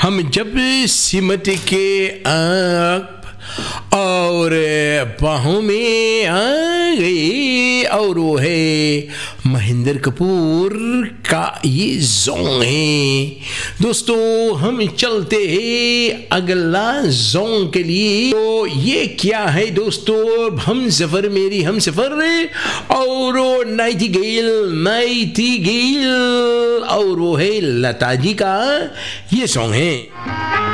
हम जब सिमट के और बाहों में आ गए, और वो है महेंद्र कपूर का ये जोंग है। दोस्तों हम चलते हैं अगला जोंग के लिए। तो ये क्या है दोस्तों, हम सफर मेरी हम सफर, और वो नाइटिंगेल और वो है लता जी का ये सॉन्ग है।